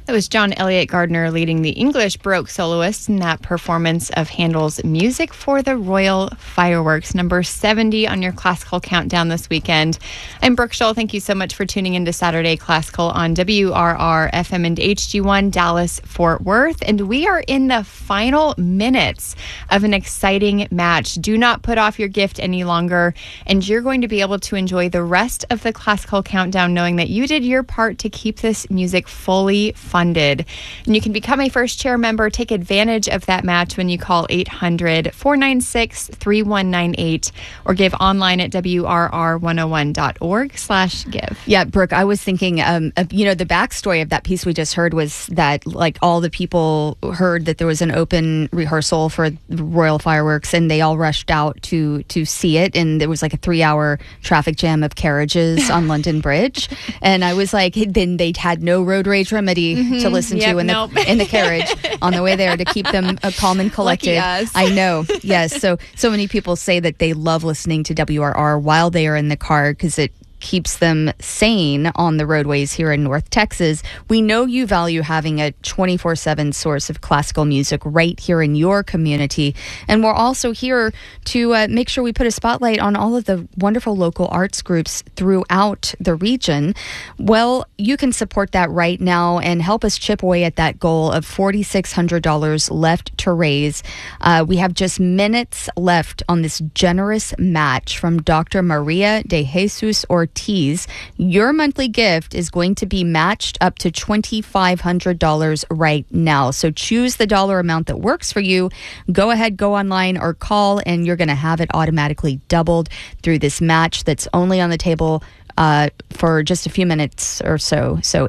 That was John Elliott Gardner leading the English Baroque soloists in that performance of Handel's Music for the Royal Fireworks, number 70 on your classical countdown this weekend. I'm Brooke Scholl. Thank you so much for tuning into Saturday Classical on WRR FM and HG1 Dallas Fort Worth. And we are in the final minutes of an exciting match. Do not put off your gift any longer, and you're going to be able to enjoy the rest of the classical countdown knowing that you did your part to keep this music fully funded. And you can become a first chair member. Take advantage of that match when you call 800-496-3198 or give online at WRR101.org/give. Yeah, Brooke, I was thinking, the backstory of that piece we just heard was that like all the people heard that there was an open rehearsal for the Royal Fireworks and they all rushed out to see it. And there was like a 3-hour traffic jam of carriages on London Bridge. And I was like, then they had no road rage remedy to listen to in the carriage on the way there to keep them calm and collected. I know. Yes. So many people say that they love listening to WRR while they are in the car because it keeps them sane on the roadways here in North Texas. We know you value having a 24/7 source of classical music right here in your community. And we're also here to make sure we put a spotlight on all of the wonderful local arts groups throughout the region. Well, you can support that right now and help us chip away at that goal of $4,600 left to raise. We have just minutes left on this generous match from Dr. Maria de Jesus Ortiz. Your monthly gift is going to be matched up to $2,500 right now. So choose the dollar amount that works for you. Go ahead, go online or call, and you're going to have it automatically doubled through this match that's only on the table for just a few minutes or so. So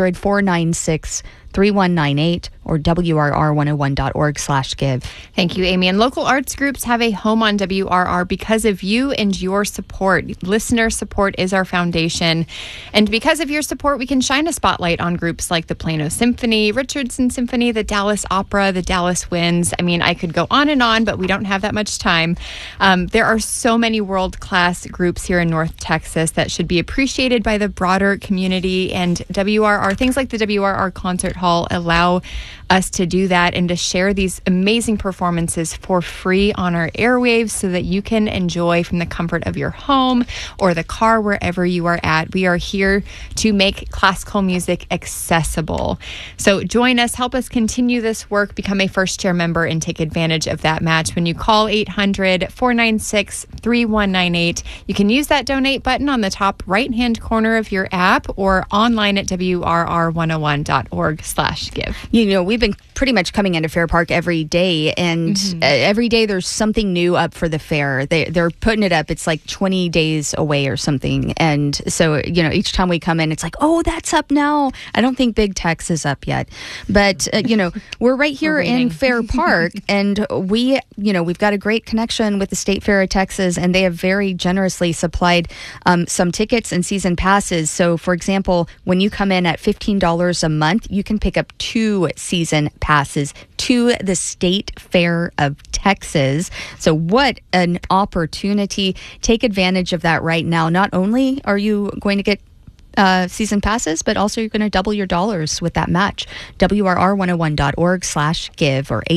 800-496-3198 or WRR101.org/give. Thank you, Amy. And local arts groups have a home on WRR because of you and your support. Listener support is our foundation. And because of your support, we can shine a spotlight on groups like the Plano Symphony, Richardson Symphony, the Dallas Opera, the Dallas Winds. I mean, I could go on and on, but we don't have that much time. There are so many world-class groups here in North Texas that should be appreciated by the broader community. And WRR, things like the WRR Concert Hall allow us to do that and to share these amazing performances for free on our airwaves so that you can enjoy from the comfort of your home or the car, wherever you are at. We are here to make classical music accessible. So join us, help us continue this work, become a first chair member and take advantage of that match when you call 800-496-3198. You can use that donate button on the top right-hand corner of your app or online at WRR101.org/give. You know, we've been pretty much coming into Fair Park every day, and every day there's something new up for the fair. They're putting it up. It's like 20 days away or something. And so, each time we come in, it's like, oh, that's up now. I don't think Big Tex is up yet. But, we're right here in Fair Park, and we've got a great connection with the State Fair of Texas, and they have very generously supplied some tickets and season passes. So, for example, when you come in at $15 a month, you can pick up 2 season passes to the State Fair of Texas. So what an opportunity. Take advantage of that right now. Not only are you going to get season passes, but also you're going to double your dollars with that match. WRR101.org/give or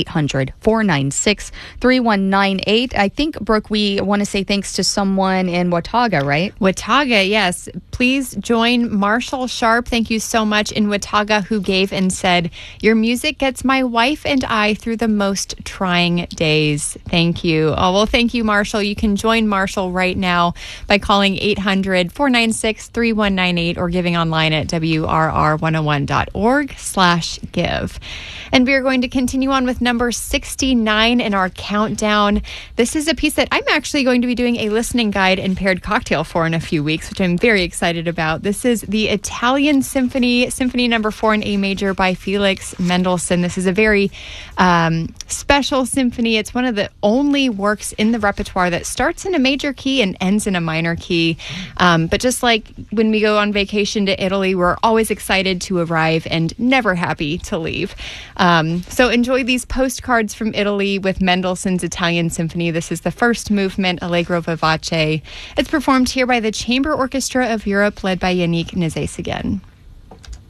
800-496-3198. I think, Brooke, we want to say thanks to someone in Watauga, right? Watauga, yes. Please join Marshall Sharp. Thank you so much in Watauga, who gave and said, "Your music gets my wife and I through the most trying days." Thank you. Oh, well, thank you, Marshall. You can join Marshall right now by calling 800-496-3198 or giving online at WRR101.org/give. And we are going to continue on with number 69 in our countdown. This is a piece that I'm actually going to be doing a listening guide and paired cocktail for in a few weeks, which I'm very excited about. This is the Italian Symphony, Symphony number 4 in A major by Felix Mendelssohn. This is a very special symphony. It's one of the only works in the repertoire that starts in a major key and ends in a minor key. But just like when we go on vacation to Italy, we're always excited to arrive and never happy to leave. So enjoy these postcards from Italy with Mendelssohn's Italian Symphony. This is the first movement, Allegro Vivace. It's performed here by the Chamber Orchestra of Europe, led by Yannick Nézet-Séguin.